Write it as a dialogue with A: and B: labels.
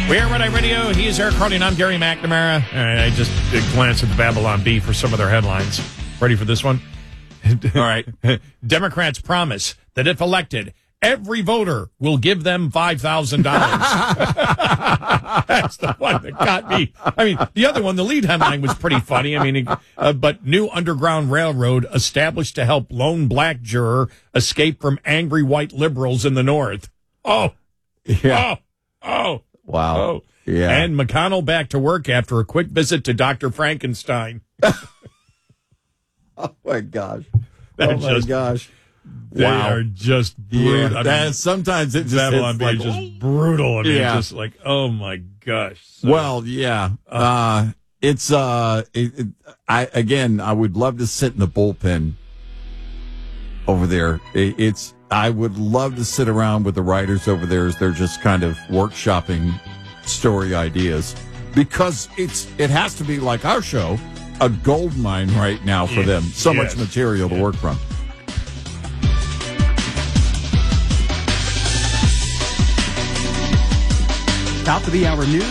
A: We're Red Eye Radio. He's Eric Carney, and I'm Gary McNamara. All right, I just glanced at the Babylon Bee for some of their headlines. Ready for this one?
B: All right.
A: Democrats promise that if elected, every voter will give them $5,000. That's the one that got me. I mean, the other one, the lead headline was pretty funny. I mean, but new underground railroad established to help lone black juror escape from angry white liberals in the North. Oh,
B: Yeah.
A: oh.
B: Wow.
A: Oh,
B: Yeah.
A: And McConnell back to work after a quick visit to Dr. Frankenstein.
B: Oh, my gosh.
A: They're
B: Oh, my
A: just-
B: gosh.
A: They
B: Wow.
A: are just brutal.
B: Yeah, that, sometimes it just
A: Babylon
B: hits
A: Bee
B: like,
A: is just brutal. I mean,
B: Yeah.
A: just like, oh my gosh. So,
B: well, yeah. It's I would love to sit in the bullpen over there. I would love to sit around with the writers over there as they're just kind of workshopping story ideas, because it has to be like our show, a gold mine right now for them. So much material to work from.
C: Top of the hour news.